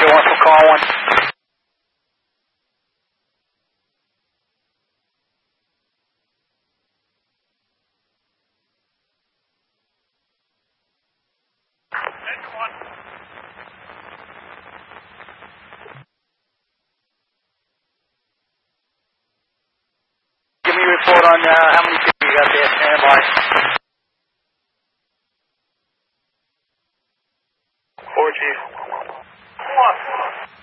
Joe 1 for call 1. Give me a report on how many people you got there standby. 4G.